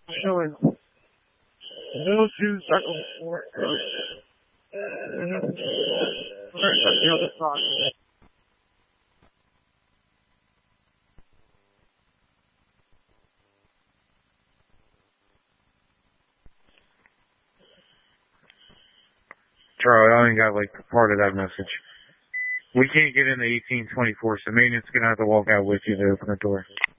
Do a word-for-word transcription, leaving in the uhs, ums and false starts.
showing no two cycle for the other side. Charlie, I only got like part of that message. We can't get in the eighteen twenty-four, so maintenance is going to have to walk out with you to open the door.